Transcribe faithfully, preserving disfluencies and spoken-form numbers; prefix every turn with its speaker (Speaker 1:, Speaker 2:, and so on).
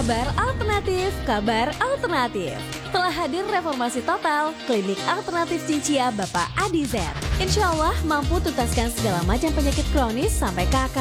Speaker 1: Kabar alternatif, kabar alternatif. Telah hadir reformasi total klinik alternatif Cincia Bapak Adi Zer. Insya Allah mampu tuntaskan segala macam penyakit kronis sampai ke akar